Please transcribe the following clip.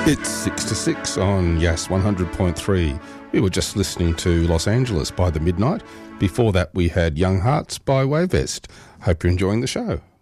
It's 6 to 6 on Yas 100.3. We were just listening to Los Angeles by The Midnight. Before that, we had Young Hearts by Wavest. Hope you're enjoying the show.